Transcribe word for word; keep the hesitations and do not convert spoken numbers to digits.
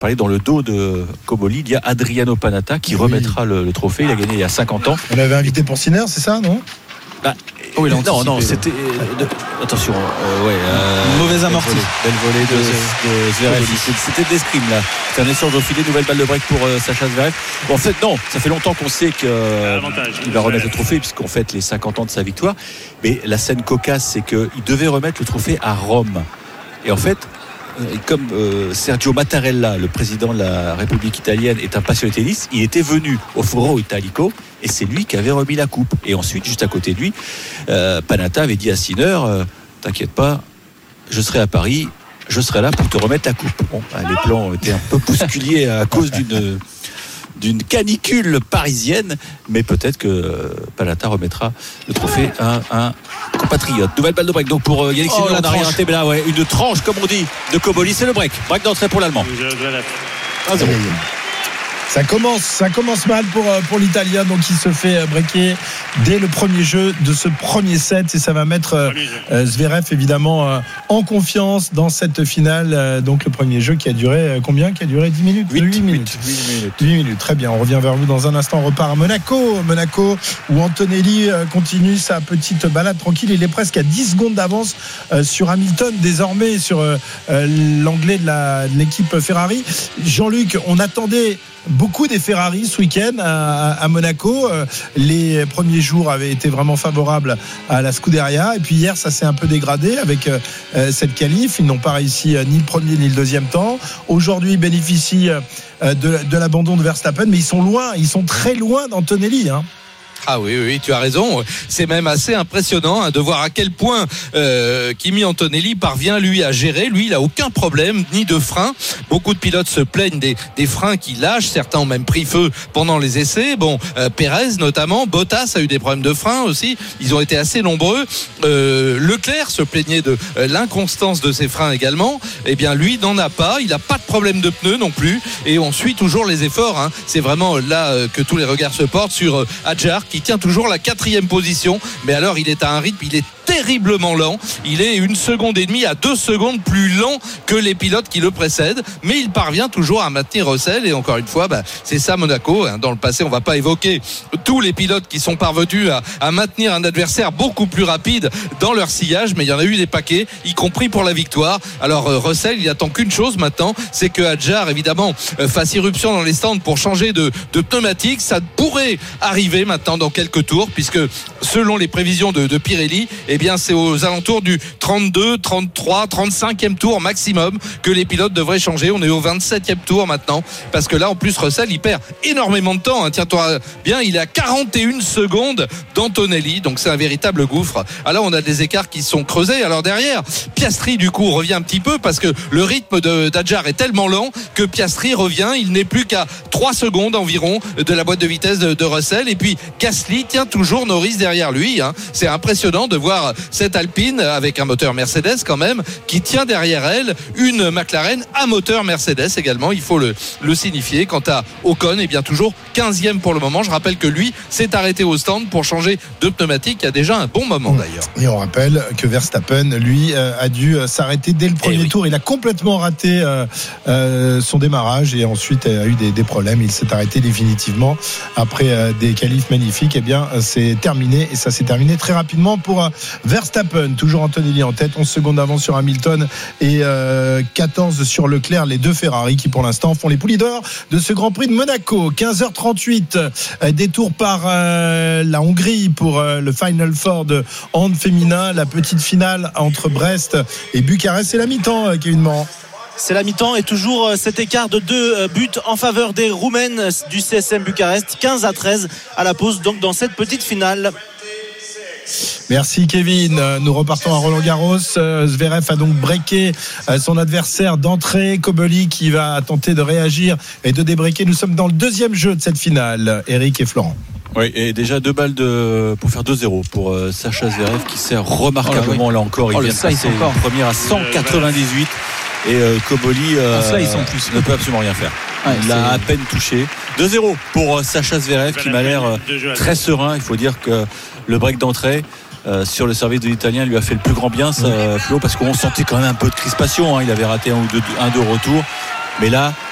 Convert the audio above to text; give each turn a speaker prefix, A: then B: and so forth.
A: parler dans le dos de Cobolli, il y a Adriano Panatta qui oui. remettra le, le trophée. Il a gagné il y a cinquante ans.
B: On l'avait invité pour Sinner, c'est ça, non?
A: Bah, oh, non, non, c'était. De, attention, euh, ouais. Euh,
C: Mauvaise amortie.
A: Belle volée de, de, de Zverev. C'était des scrims là. C'était un échange au filet, nouvelle balle de break pour euh, Sacha Zverev. Bon, en fait, non, ça fait longtemps qu'on sait qu'il euh, va remettre le trophée, puisqu'on fête les cinquante ans de sa victoire. Mais la scène cocasse, c'est qu'il devait remettre le trophée à Rome. Et en fait, comme euh, Sergio Mattarella, le président de la République italienne, est un passionné de tennis, il était venu au Foro Italico et c'est lui qui avait remis la coupe. Et ensuite, juste à côté de lui, euh, Panatta avait dit à Sinner euh, t'inquiète pas, je serai à Paris, je serai là pour te remettre la coupe. Bon, les plans étaient un peu bousculés à cause d'une d'une canicule parisienne, mais peut-être que Panatta remettra le trophée à un compatriote. Nouvelle balle de break donc pour Yannick Sinner.
C: Oh,
A: on a rien raté, mais là ouais, une tranche comme on dit de Cobolli, c'est le break. Break d'entrée pour l'Allemand.
B: un zéro. Ça commence, ça commence mal pour, pour l'Italien, donc il se fait breaker dès le premier jeu de ce premier set et ça va mettre euh, Zverev évidemment euh, en confiance dans cette finale. Euh, donc le premier jeu qui a duré euh, combien qui a duré dix minutes
A: huit,
B: huit minutes.
A: huit minutes.
B: huit minutes, très bien. On revient vers vous dans un instant. On repart à Monaco. Monaco où Antonelli euh, continue sa petite balade tranquille. Il est presque à dix secondes d'avance euh, sur Hamilton, désormais sur euh, l'anglais de, la, de l'équipe Ferrari. Jean-Luc, on attendait beaucoup des Ferrari ce week-end à, à Monaco. Les premiers jours avaient été vraiment favorables à la Scuderia et puis hier ça s'est un peu dégradé avec euh, cette qualif. Ils n'ont pas réussi ni le premier ni le deuxième temps. Aujourd'hui ils bénéficient euh, de, de l'abandon de Verstappen, mais ils sont loin, ils sont très loin d'Antonelli, hein.
C: Ah oui, oui, tu as raison. C'est même assez impressionnant hein, de voir à quel point euh, Kimi Antonelli parvient lui à gérer. Lui, il a aucun problème ni de frein. Beaucoup de pilotes se plaignent des, des freins qui lâchent. Certains ont même pris feu pendant les essais. Bon, euh, Pérez notamment, Bottas a eu des problèmes de frein aussi. Ils ont été assez nombreux. Euh, Leclerc se plaignait de euh, l'inconstance de ses freins également. Eh bien, lui n'en a pas. Il n'a pas de problème de pneus non plus. Et on suit toujours les efforts. Hein. C'est vraiment là euh, que tous les regards se portent sur euh, Adjar, qui tient toujours la quatrième position, mais alors il est à un rythme, il est terriblement lent, il est une seconde et demie à deux secondes plus lent que les pilotes qui le précèdent, mais il parvient toujours à maintenir Russell. Et encore une fois bah, c'est ça Monaco, hein. Dans le passé on va pas évoquer tous les pilotes qui sont parvenus à, à maintenir un adversaire beaucoup plus rapide dans leur sillage, mais il y en a eu des paquets, y compris pour la victoire. Alors euh, Russell il attend qu'une chose maintenant, c'est que Adjar évidemment euh, fasse irruption dans les stands pour changer de, de pneumatique. Ça pourrait arriver maintenant dans quelques tours, puisque selon les prévisions de, de Pirelli, eh bien c'est aux alentours du trente-deux, trente-trois, trente-cinquième tour maximum que les pilotes devraient changer. On est au vingt-septième tour maintenant, parce que là en plus Russell il perd énormément de temps, hein. Tiens-toi bien, il est à quarante et une secondes d'Antonelli, donc c'est un véritable gouffre. Alors on a des écarts qui sont creusés. Alors derrière, Piastri du coup revient un petit peu, parce que le rythme de, d'Adjar est tellement lent que Piastri revient, il n'est plus qu'à trois secondes environ de la boîte de vitesse de, de Russell. Et puis Gasly tient toujours Norris derrière lui, hein. C'est impressionnant de voir cette Alpine avec un moteur Mercedes quand même qui tient derrière elle une McLaren à moteur Mercedes également, il faut le, le signifier. Quant à Ocon, eh bien toujours quinzième pour le moment. Je rappelle que lui s'est arrêté au stand pour changer de pneumatique il y a déjà un bon moment d'ailleurs.
B: Et on rappelle que Verstappen lui a dû s'arrêter dès le premier oui. tour. Il a complètement raté euh, euh, son démarrage et ensuite a eu des, des problèmes. Il s'est arrêté définitivement après euh, des qualifs magnifiques. Eh bien c'est terminé et ça s'est terminé très rapidement pour Verstappen. Toujours Antonelli en tête, onze secondes d'avance sur Hamilton et euh, quatorze sur Leclerc, les deux Ferrari qui pour l'instant font les poulies d'or de ce Grand Prix de Monaco. Quinze heures trente-huit, euh, détour par euh, la Hongrie pour euh, le Final Four de hand féminin, la petite finale entre Brest et Bucarest. C'est la mi-temps, euh, Kevin Morand.
D: C'est la mi-temps et toujours cet écart de deux buts en faveur des Roumaines du C S M Bucarest, quinze à treize à la pause, donc dans cette petite finale.
B: Merci Kevin. Nous repartons à Roland-Garros. Zverev a donc breaké son adversaire d'entrée, Cobolli, qui va tenter de réagir et de débreaker. Nous sommes dans le deuxième jeu de cette finale, Eric et Florent.
A: Oui, et déjà deux balles de, pour faire deux zéro pour euh, Sacha Zverev qui sert remarquablement, oh là, oui. là encore. Il oh, vient de passer une première à cent quatre-vingt-dix-huit et euh, Cobolli euh, oh, là, ne peut absolument rien faire. Ouais, il l'a à peine touché. deux zéro pour euh, Sacha Zverev qui m'a l'air euh, très serein. Il faut dire que le break d'entrée euh, sur le service de l'Italien lui a fait le plus grand bien, ça, Flo, parce qu'on sentait quand même un peu de crispation, hein. Il avait raté un ou deux, un deux retours, mais là